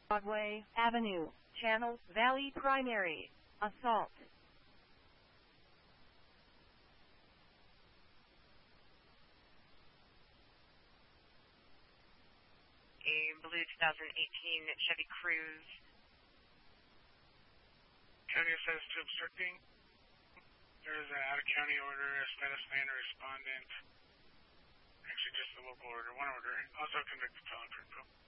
Broadway Avenue, Channel Valley Primary. Assault. A blue 2018 Chevy Cruze. County says to obstructing. There is an out-of-county order, a status man or respondent. Actually, just a local order, one order. Also convicted felon for